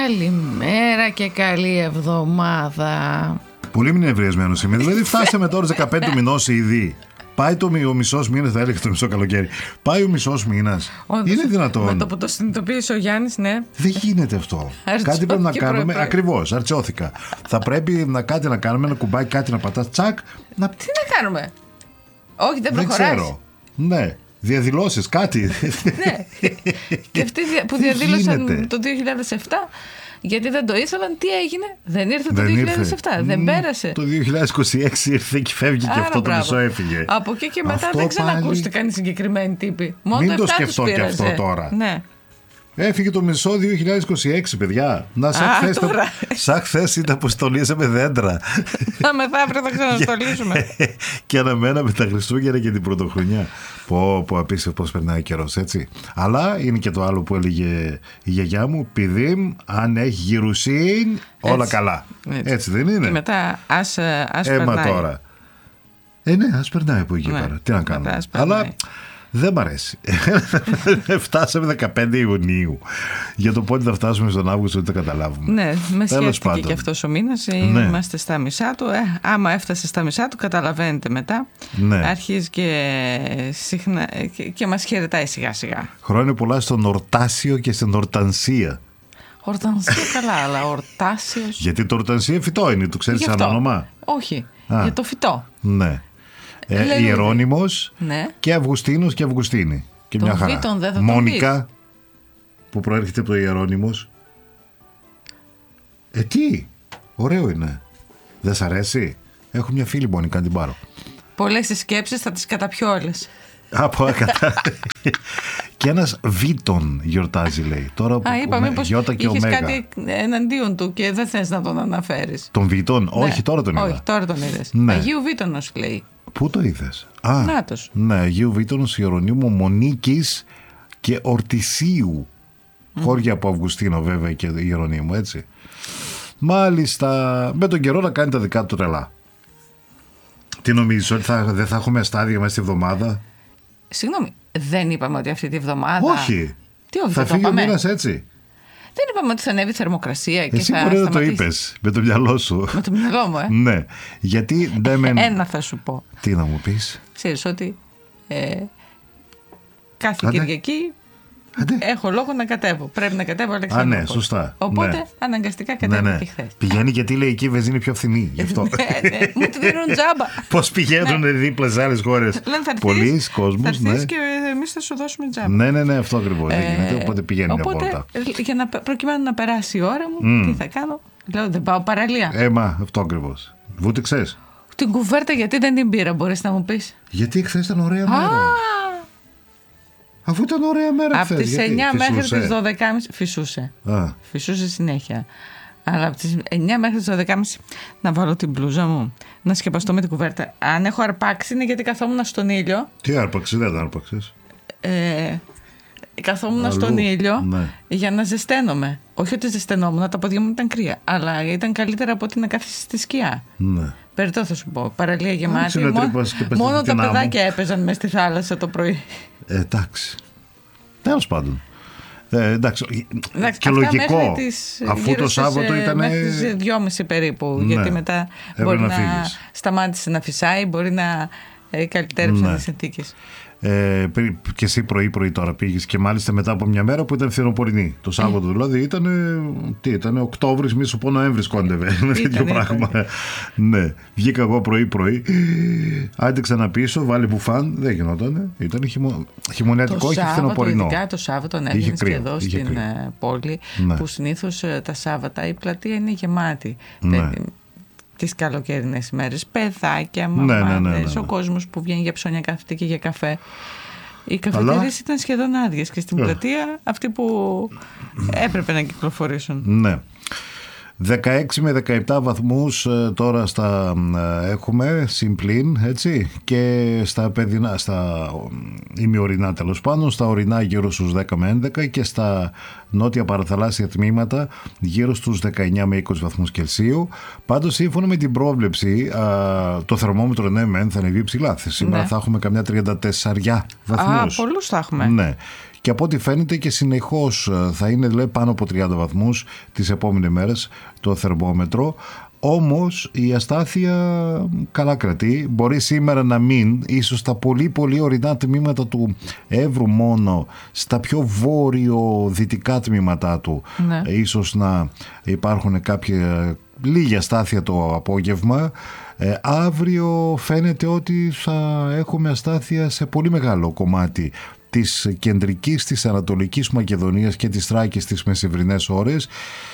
Καλημέρα και καλή εβδομάδα. Πολύ νευριασμένο είμαι. Δηλαδή, φτάσαμε τώρα 15 του μηνός ήδη. Πάει ο μισός μήνας, θα έλεγε το μισό καλοκαίρι. Πάει ο μισός μήνας. Είναι δυνατόν? Με το που το συνειδητοποίησε ο Γιάννης, ναι. Δεν γίνεται αυτό. Κάτι πρέπει να κάνουμε. Ακριβώς, αρτσιώθηκα. Θα πρέπει κάτι να κάνουμε, ένα κουμπάκι, κάτι να πατάς. Τσακ. Τι να κάνουμε? Όχι, δεν προχωράς. Δεν ξέρω. Ναι. Διαδηλώσεις, κάτι. Ναι. Και αυτοί που διαδήλωσαν το 2007, γιατί δεν το ήθελαν, τι έγινε? Δεν ήρθε το 2007, δεν πέρασε. Το 2026 ήρθε και φεύγει. Άρα, και αυτό το μισό έφυγε. Από εκεί και μετά αυτό δεν ξανακούστηκαν οι συγκεκριμένοι τύποι. Μόνο μην το σκεφτώ και αυτό τώρα. Ναι. Έφυγε το μισό 2026, παιδιά. Να σαν χθες ήταν που στολίσαμε δέντρα. Μεθαύριο θα ξαναστολίσουμε. Και αναμέναμε τα Χριστούγεννα και την Πρωτοχρονιά. Πω απίστευτο πώς περνάει ο καιρός, έτσι. Αλλά είναι και το άλλο που έλεγε η γιαγιά μου: παιδί, αν έχει γυρουσίν, όλα καλά. Έτσι δεν είναι? Και μετά ας περνάει. Τώρα. Ναι, ας περνάει από εκεί πέρα. Τι να κάνουμε. Αλλά δεν μ' αρέσει. Φτάσαμε 15 Ιουνίου. Για το πότε θα φτάσουμε στον Αύγουστο δεν το καταλάβουμε. Ναι, με σχέστηκε και αυτός ο μήνας. Είμαστε στα μισά του. Άμα έφτασε στα μισά του, καταλαβαίνετε μετά. Ναι. Αρχίζει και μας χαιρετάει σιγά σιγά. Χρόνια πολλά στον Ορτάσιο και στην Ορτανσία. Ορτανσία καλά, αλλά Ορτάσιος. Γιατί το Ορτανσία φυτό είναι, το ξέρεις σαν όνομα? Όχι, για το φυτό. Ναι. Ιερώνυμος, ναι. Και Αυγουστίνος και Αυγουστίνη. Και μια χαρά. Μόνικα, που προέρχεται από το Ιερώνυμος. Τι, ωραίο είναι. Δεν σ' αρέσει? Έχω μια φίλη Μόνικα, να την πάρω. Πολλές σκέψεις, θα τις καταπιώ όλες. Και ένας Βίτον γιορτάζει, λέει. Τώρα που Γιώτα και είχες Ωμέγα. κάτι εναντίον του και δεν θες να τον αναφέρεις. Τον Βίτον? Ναι. Όχι, τώρα τον είδα. Όχι, τώρα τον είδες. Ναι. Αγίου Βίτονος, λέει. Πού το είδες? Νάτος. Ναι, Αγίου Βίτονος, Ιερονίμου Μονίκης και Ορτισίου. Χώρια από Αυγουστίνο βέβαια και Ιερονίμου, έτσι. Μάλιστα, με τον καιρό να κάνει τα δικά του τρελά. Τι νομίζεις, ότι δεν θα έχουμε στάδια μέσα στη εβδομάδα? Συγγνώμη, δεν είπαμε ότι αυτή τη βδομάδα? Όχι. Τι όχι, θα φύγει ο μήνας έτσι. Δεν είπαμε ότι θα ανέβει η θερμοκρασία και εσύ θα μπορεί να το είπες με το μυαλό σου. Με το μυαλό μου, Ναι, γιατί ένα θα σου πω. Τι να μου πεις? Ξέρεις ότι κάθε Κυριακή έχω λόγο να κατέβω. Πρέπει να κατέβω Αλεξάνδρουπολη. Ναι, σωστά. Οπότε αναγκαστικά κατέβω και χθες. Πηγαίνει γιατί λέει εκεί η βενζίνη πιο φθηνή. Γι' αυτό. Μου τη δίνουν τζάμπα. Πώς πηγαίνουν δίπλα σε άλλες χώρες? Πολλοί κόσμος. Θα έρθεις και εμείς θα σου δώσουμε τζάμπα. Ναι, αυτό ακριβώς. Οπότε πηγαίνει μια πόρτα. Προκειμένου να περάσει η ώρα μου, τι θα κάνω? Λέω δεν πάω παραλία. Αυτό ακριβώς. Βούτυξες την κουβέρτα, γιατί δεν την πήρα, μπορείς να μου πεις? Γιατί χθες ήταν ωραία μέρα. Αφού ήταν ωραία μέρα από τις 9 μέχρι τις 12.30 φυσούσε. Φυσούσε συνέχεια. Αλλά από τις 9 μέχρι τις 12.30 να βάλω την μπλούζα μου, να σκεπαστώ με την κουβέρτα. Αν έχω αρπάξει είναι γιατί καθόμουν στον ήλιο. Τι άρπαξες? Δεν άρπαξες? Καθόμουν στον ήλιο για να ζεσταίνομαι. Όχι ότι ζεσταίνόμουν, τα πόδια μου ήταν κρύα. Αλλά ήταν καλύτερα από ότι να κάθεσαι στη σκιά. Ναι. Περιττό θα σου πω. Παραλία γεμάτη. Μόνο τα παιδάκια έπαιζαν μες στη θάλασσα το πρωί. Εντάξει. Τέλος πάντων. Εντάξει, και λογικό. Αφού το Σάββατο ήταν. Μέχρι τις 2.30 περίπου. Γιατί μετά μπορεί να σταμάτησε να φυσάει, μπορεί να καλυτέρεψαν τις συνθήκες. Και εσύ πρωί τώρα πήγες, και μάλιστα μετά από μια μέρα που ήταν φθινοπορεινή. Το Σάββατο δηλαδή ήταν Οκτώβρης, μη σου πω Νοέμβρης κόντευε. Με τέτοιο πράγμα. Ναι, βγήκα εγώ πρωί. Άντεξα να πίσω, βάλει μπουφάν, δεν γινόταν. Ήταν χειμωνιατικό, όχι φθινοπορεινό. Ειδικά το Σάββατο έβγαινε και εδώ στην πόλη, που συνήθως τα Σάββατα η πλατεία είναι γεμάτη. Τις καλοκαιρινές μέρες, παιδάκια, μαμάδες, ο κόσμος που βγαίνει για ψώνια κάθεται και για καφέ. Οι καφετέρειες ήταν σχεδόν άδειες και στην πλατεία αυτοί που έπρεπε να κυκλοφορήσουν. Ναι. 16 με 17 βαθμούς τώρα έχουμε συμπλήν, έτσι, και στα παιδινά, στα ημιορεινά τέλος πάντων, στα ορεινά γύρω στους 10 με 11 και στα νότια παραθαλάσσια τμήματα γύρω στους 19 με 20 βαθμούς Κελσίου. Πάντως σύμφωνα με την πρόβλεψη το θερμόμετρο θα ανεβεί ψηλά. Σήμερα θα έχουμε καμιά 34 βαθμούς. Πολλούς θα έχουμε. Ναι. και από ό,τι φαίνεται και συνεχώς θα είναι, δηλαδή, πάνω από 30 βαθμούς τις επόμενες μέρες το θερμόμετρο. Όμως η αστάθεια καλά κρατεί. Μπορεί σήμερα να μην, ίσως στα πολύ πολύ ορεινά τμήματα του Εύρου μόνο, στα πιο βόρειο-δυτικά τμήματά του, ίσως να υπάρχουν κάποια λίγη αστάθεια το απόγευμα. Αύριο φαίνεται ότι θα έχουμε αστάθεια σε πολύ μεγάλο κομμάτι της κεντρικής, της ανατολικής Μακεδονίας και της Θράκης τις μεσημβρινές ώρες,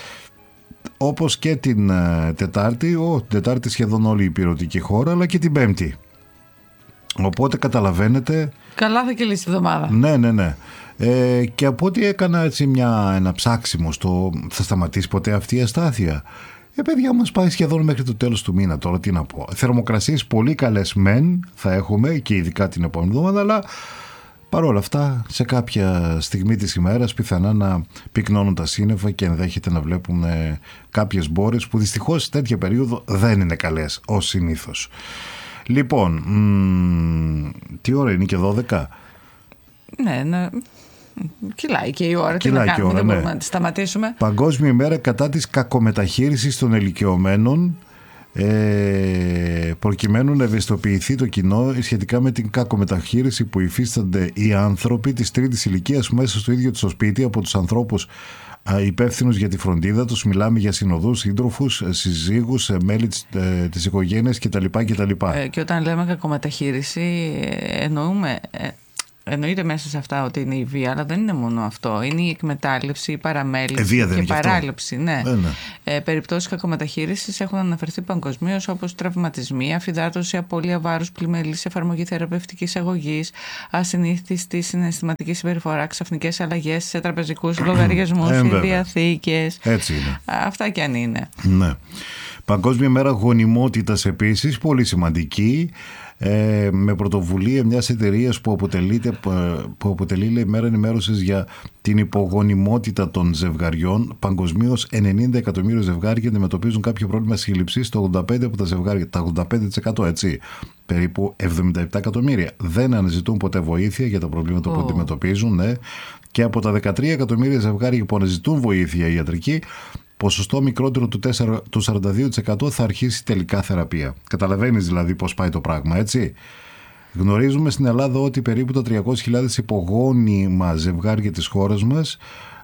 όπως και την Τετάρτη. Την Τετάρτη σχεδόν όλη η υπηρετική χώρα, αλλά και την Πέμπτη. Οπότε καταλαβαίνετε. Καλά θα κυλήσει τη εβδομάδα. Ναι. Και από ό,τι έκανα έτσι ένα ψάξιμο στο θα σταματήσει ποτέ αυτή η αστάθεια. Παιδιά, μας πάει σχεδόν μέχρι το τέλος του μήνα τώρα, τι να πω. Θερμοκρασίες πολύ καλές μεν θα έχουμε και ειδικά την επόμενη εβδομάδα, αλλά παρόλα αυτά σε κάποια στιγμή της ημέρας πιθανά να πυκνώνουν τα σύννεφα και ενδέχεται να βλέπουν κάποιες μπόρες που δυστυχώς σε τέτοια περίοδο δεν είναι καλές ως συνήθως. Λοιπόν, τι ώρα είναι, και 12? Ναι. Κυλάει και η ώρα, τι να κάνουμε, δεν μπορούμε να τη σταματήσουμε. Παγκόσμια ημέρα κατά της κακομεταχείρισης των ηλικιωμένων, προκειμένου να ευαισθητοποιηθεί το κοινό σχετικά με την κακομεταχείριση που υφίστανται οι άνθρωποι της τρίτης ηλικίας μέσα στο ίδιο το σπίτι από τους ανθρώπους υπεύθυνους για τη φροντίδα τους. Μιλάμε για συνοδούς, σύντροφους, συζύγους, μέλη της οικογένειας κτλ. Και όταν λέμε κακομεταχείριση εννοείται μέσα σε αυτά ότι είναι η βία, αλλά δεν είναι μόνο αυτό. Είναι η εκμετάλλευση, η παραμέληση και η παράληψη. Ναι. Περιπτώσεις κακομεταχείρισης έχουν αναφερθεί παγκοσμίως, όπως τραυματισμοί, αφυδάτωση, απώλεια βάρους πλημελής, εφαρμογή θεραπευτικής αγωγής, ασυνήθιστη συναισθηματική συμπεριφορά, ξαφνικές αλλαγές σε τραπεζικούς λογαριασμούς ή διαθήκες. Έτσι είναι. Αυτά κι αν είναι. Ναι. Παγκόσμια μέρα γονιμότητας επίσης, πολύ σημαντική. Με πρωτοβουλία μιας εταιρείας που αποτελεί λέει, μέρα ενημέρωσης για την υπογονιμότητα των ζευγαριών. Παγκοσμίως 90 εκατομμύρια ζευγάρια αντιμετωπίζουν κάποιο πρόβλημα σύλληψης. Το 85% από τα ζευγάρια, τα 85% έτσι, περίπου 77 εκατομμύρια, δεν αναζητούν ποτέ βοήθεια για τα προβλήματα που αντιμετωπίζουν. Ναι. Και από τα 13 εκατομμύρια ζευγάρια που αναζητούν βοήθεια ιατρική, ποσοστό μικρότερο του 42% θα αρχίσει τελικά θεραπεία. Καταλαβαίνεις δηλαδή πώς πάει το πράγμα, έτσι. Γνωρίζουμε στην Ελλάδα ότι περίπου τα 300.000 υπογόνιμα ζευγάρια της χώρας μας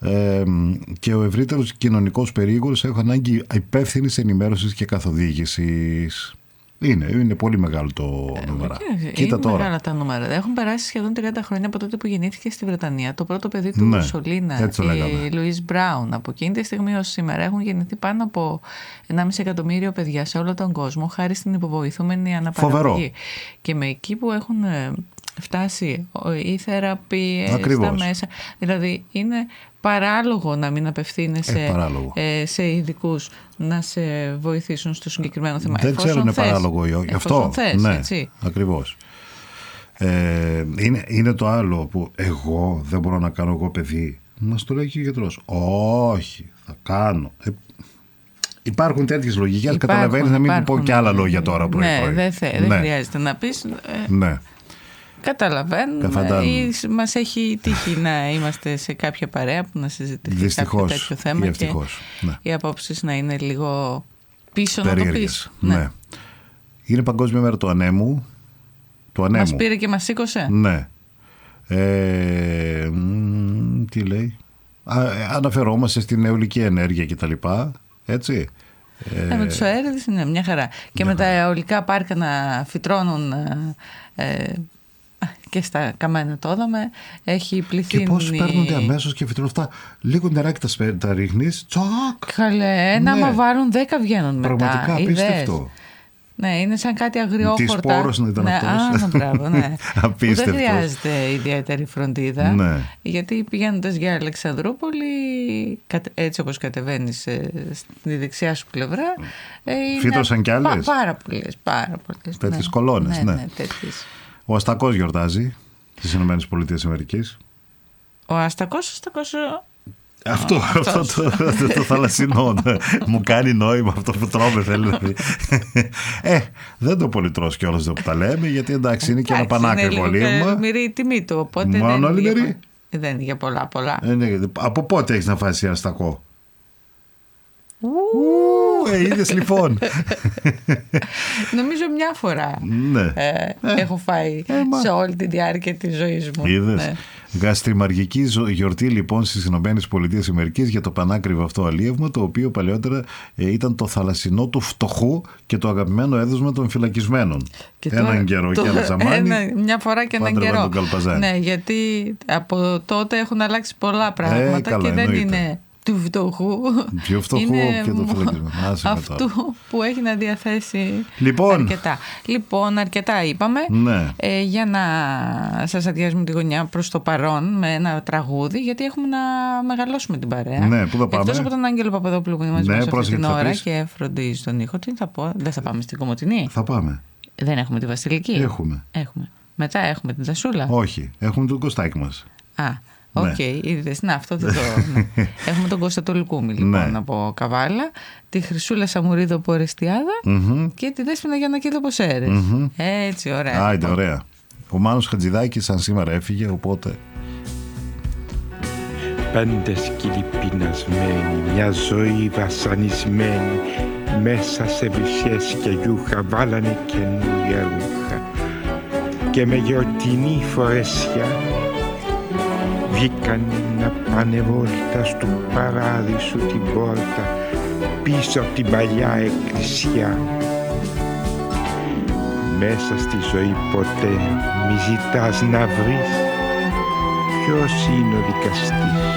και ο ευρύτερος κοινωνικός περίγυρος έχουν ανάγκη υπεύθυνης ενημέρωσης και καθοδήγησης. Είναι πολύ μεγάλο το νούμερο. Κοίτα τώρα. Μεγάλα τα νούμερα. Έχουν περάσει σχεδόν 30 χρόνια από τότε που γεννήθηκε στη Βρετανία το πρώτο παιδί του Μουσολίνα, η Λουίς Μπράουν. Από εκείνη τη στιγμή ως σήμερα έχουν γεννηθεί πάνω από 1,5 εκατομμύριο παιδιά σε όλο τον κόσμο, χάρη στην υποβοηθούμενη αναπαραγωγή. Και με εκεί που έχουν φτάσει οι θεραπείες στα μέσα. Δηλαδή είναι παράλογο να μην απευθύνεσαι σε ειδικούς να σε βοηθήσουν στο συγκεκριμένο θέμα. Δεν ξέρω αν είναι παράλογο ή όχι. Αυτό ναι, έτσι. Ακριβώς. Είναι το άλλο που εγώ δεν μπορώ να κάνω εγώ παιδί. Μας το λέει και ο γιατρός. Όχι, θα κάνω. Υπάρχουν τέτοιες λογικές. Καταλαβαίνεις, να μην πω και άλλα λόγια τώρα πρωί-πρωί. Δεν χρειάζεται να πεις. Ναι. Καταλαβαίνουμε. Μας έχει τύχει να είμαστε σε κάποια παρέα που να συζητηθεί κάποιο τέτοιο θέμα και οι απόψεις να είναι λίγο πίσω να το πεις. Ναι. Είναι Παγκόσμια Μέρα του Ανέμου. Μας πήρε και μας σήκωσε. Ναι. Τι λέει? Αναφερόμαστε στην αιωλική ενέργεια κτλ. Έτσι. Με τους αέριδες είναι μια χαρά. Και με τα αιωλικά πάρκα να φυτρώνουν και στα καμένα το είδαμε. Έχει πληθύνει. Και πώς παίρνονται αμέσως και φυτρώνουν αυτά. Λίγο νεράκι τα ρίχνεις. Τσακ! Καλέ, άμα βάλουν 10 βγαίνουν μετά. Πραγματικά απίστευτο. Ναι, είναι σαν κάτι αγριόχορτα. Τι σπόρος να ήταν αυτός. Μπράβο, ναι. Απίστευτο. Δεν χρειάζεται ιδιαίτερη φροντίδα. Ναι. Γιατί πηγαίνοντας για Αλεξανδρούπολη, έτσι όπως κατεβαίνεις στη δεξιά σου πλευρά. Φύτρωσαν κι άλλες. Πάρα πολλές. Τέτοιες κολόνες, ναι. Τέτοιες. Ο Αστακός γιορτάζει στις ΗΠΑ. Ο Αστακός. Αυτό το θαλασσινό. Μου κάνει νόημα αυτό που τρώμε, θέλει. Δεν το πολύ τρως κιόλας που τα λέμε, γιατί εντάξει είναι και ένα πανάκριβο λίευμα. Είναι μυρή η τιμή του, οπότε. Μόνο λιμερή. Δεν είναι για πολλά. Από πότε έχεις να φάσεις αστακό? Είδες λοιπόν. Νομίζω μια φορά έχω φάει σε όλη τη διάρκεια της ζωής μου. Είδες. Γαστριμαργική γιορτή λοιπόν στις ΗΠΑ για το πανάκριβο αυτό αλίευμα, το οποίο παλαιότερα ήταν το θαλασσινό του φτωχού και το αγαπημένο έδωσμα των φυλακισμένων. Έναν καιρό και ένα ζαμάνι. Μια φορά και έναν καιρό. Ναι, γιατί από τότε έχουν αλλάξει πολλά πράγματα και δεν είναι του φτωχού. Πιο φτωχού και το φυλακισμένο. Αυτού που έχει να διαθέσει αρκετά. Λοιπόν, αρκετά είπαμε. Ναι. Για να σας αδειάζουμε τη γωνιά προς το παρόν με ένα τραγούδι, γιατί έχουμε να μεγαλώσουμε την παρέα. Ναι, πού θα πάμε? Εκτός από τον Άγγελο Παπαδόπουλο που είναι μαζί μας αυτή την ώρα και φροντίζει τον ήχο. Τι θα πω? Δεν θα πάμε στην Κομοτηνή? Θα πάμε. Δεν έχουμε τη Βασιλική? Έχουμε. Μετά έχουμε την Δασούλα? Όχι, έχουμε τον Κωστάκη μας. Οκ, είδες. Να, αυτό δεν το. Έχουμε τον Κώστα Τολικούμη λοιπόν από Καβάλα, τη Χρυσούλα Σαμουρίδου από Ορεστιάδα και τη Δέσποινα Γιαννακίδου από Σέρρες. Έτσι, ωραία. Άιντε, ωραία. Ο Μάνος Χατζηδάκης σαν σήμερα έφυγε, οπότε. Πέντε σκύλοι πεινασμένοι, μια ζωή βασανισμένη, μέσα σε βυσιές και γιούχα βάλανε καινούργια ρούχα και με γιορτινή φορεσιά βγήκαν να πάνε βόλτα στου παράδεισου την πόρτα πίσω από την παλιά εκκλησιά. Μέσα στη ζωή ποτέ μη ζητάς να βρεις ποιος είναι ο δικαστής.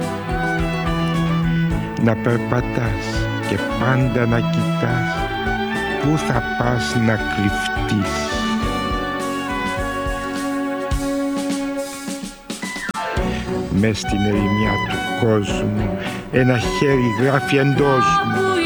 Να περπατάς και πάντα να κοιτάς πού θα πας να κρυφτείς. Μες στην ερημιά του κόσμου ένα χέρι γράφει εντός μου